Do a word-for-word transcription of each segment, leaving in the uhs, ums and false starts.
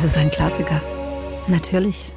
ist ein Klassiker. Natürlich.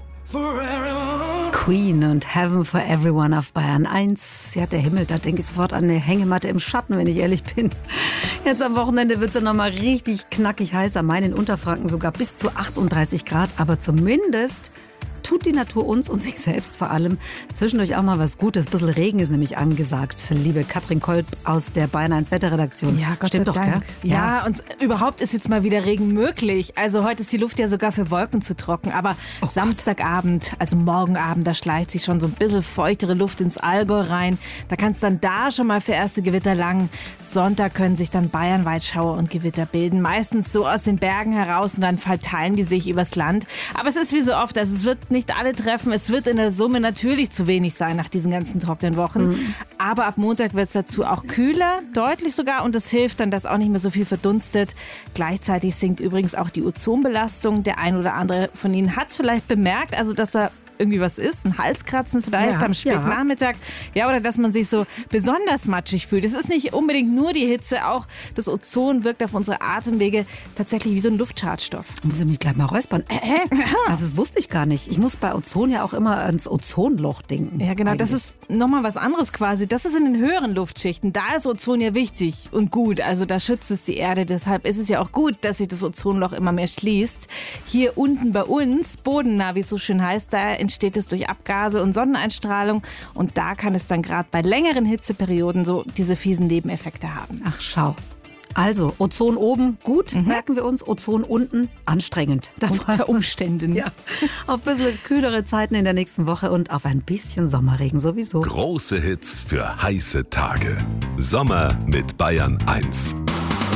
Queen und Heaven for Everyone auf Bayern eins. Ja, der Himmel, da denke ich sofort an eine Hängematte im Schatten, wenn ich ehrlich bin. Jetzt am Wochenende wird es ja nochmal richtig knackig heiß. Am Main in Unterfranken sogar bis zu achtunddreißig Grad. Aber zumindest tut die Natur uns und sich selbst vor allem zwischendurch auch mal was Gutes. Ein bisschen Regen ist nämlich angesagt, liebe Katrin Kolb aus der Bayern eins Wetterredaktion. Ja, Gott Stimmt sei doch, Dank. gell? Ja, und überhaupt ist jetzt mal wieder Regen möglich. Also heute ist die Luft ja sogar für Wolken zu trocken. Aber Oh Samstagabend, also morgen Abend, da schleicht sich schon so ein bisschen feuchtere Luft ins Allgäu rein. Da kann es dann da schon mal für erste Gewitter langen. Sonntag können sich dann bayernweit Schauer und Gewitter bilden. Meistens so aus den Bergen heraus und dann verteilen die sich übers Land. Aber es ist wie so oft, also es wird nicht alle treffen. Es wird in der Summe natürlich zu wenig sein nach diesen ganzen trockenen Wochen. Mhm. Aber ab Montag wird es dazu auch kühler, deutlich sogar. Und es hilft dann, dass auch nicht mehr so viel verdunstet. Gleichzeitig sinkt übrigens auch die Ozonbelastung. Der ein oder andere von Ihnen hat es vielleicht bemerkt, also dass er irgendwie was ist, ein Halskratzen vielleicht Ja, am Spätnachmittag. Ja. ja, oder dass man sich so besonders matschig fühlt. Es ist nicht unbedingt nur die Hitze, auch das Ozon wirkt auf unsere Atemwege tatsächlich wie so ein Luftschadstoff. Muss ich mich gleich mal räuspern. Äh, äh. Also das wusste ich gar nicht. Ich muss bei Ozon ja auch immer ans Ozonloch denken. Ja, genau, eigentlich. Das ist nochmal was anderes quasi. Das ist in den höheren Luftschichten. Da ist Ozon ja wichtig und gut. Also da schützt es die Erde. Deshalb ist es ja auch gut, dass sich das Ozonloch immer mehr schließt. Hier unten bei uns, bodennah, wie es so schön heißt, da entsteht es durch Abgase und Sonneneinstrahlung. Und da kann es dann gerade bei längeren Hitzeperioden so diese fiesen Nebeneffekte haben. Ach, schau. Also, Ozon oben, gut, mhm. merken wir uns. Ozon unten, anstrengend. Da Unter Umständen. Ja. Auf ein bisschen kühlere Zeiten in der nächsten Woche und auf ein bisschen Sommerregen sowieso. Große Hits für heiße Tage. Sommer mit Bayern eins.